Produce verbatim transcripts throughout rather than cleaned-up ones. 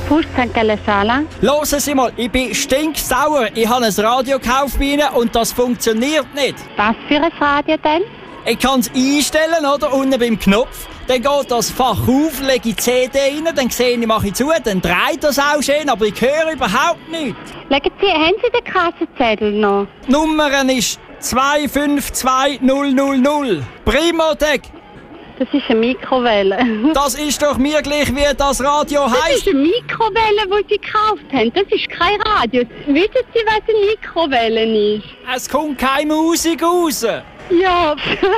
Pust Sankt Gallen-Sala. Hören Sie mal, ich bin stinksauer. Ich habe ein Radio gekauft bei Ihnen und das funktioniert nicht. Was für ein Radio denn? Ich kann es einstellen, oder? Unten beim Knopf. Dann geht das Fach auf, lege die C D rein, dann sehe ich, mache ich zu, dann dreht das auch schön, aber ich höre überhaupt nichts. Legen Sie, haben Sie den Kassenzettel noch? Die Nummer ist zwei fünf zwei null null null. Primotec. Das ist eine Mikrowelle. Das ist doch mir gleich, wie das Radio heisst. Das ist eine Mikrowelle, die Sie gekauft haben. Das ist kein Radio. Wissen Sie, was eine Mikrowelle ist? Es kommt keine Musik raus. Ja.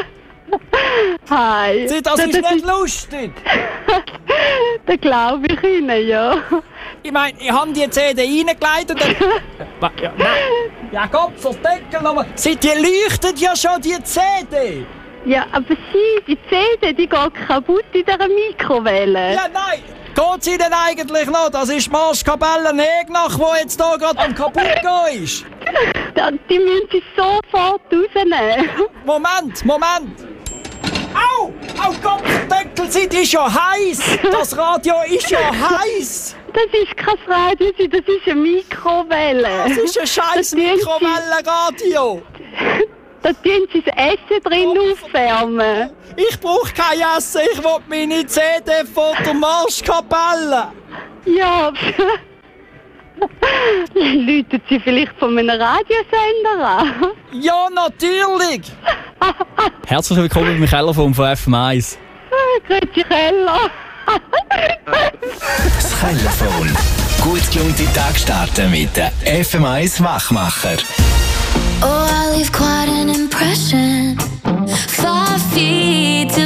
Hi. Sie, das, das ist das nicht ist... lustig. Das glaube ich Ihnen, ja. Ich meine, ich habe die C D reingelegt und dann... ja, nein. Ja, Gott, verdeckel nochmal. Sie, die leuchtet ja schon, die C D. Ja, aber Sie, die C D, die geht kaputt in dieser Mikrowelle. Ja, nein. Geht sie denn eigentlich noch? Das ist Marschkapelle Negnach, die jetzt hier gerade am kaputt gehen ist. Die müssen Sie sofort rausnehmen. Moment, Moment. Au! Au Gott, Deckel, sie, die ist ja heiß. Das Radio ist ja heiß. Das ist kein Radio, das ist eine Mikrowelle. Das ist ein scheiß Mikrowellenradio. Da tun Sie das Essen drin oh, aufwärmen. Ich brauche kein Essen, ich will meine C D von der Marschkapelle. Ja, läuten Sie vielleicht von einem Radiosender an? Ja, natürlich. Herzlich willkommen beim Kellerfunk von F M eins. Grüezi Keller. Das Kellerfon. Gut gelaunte Tag starten mit den F M eins Wachmacher. Oh, I leave quite an impression. Five feet to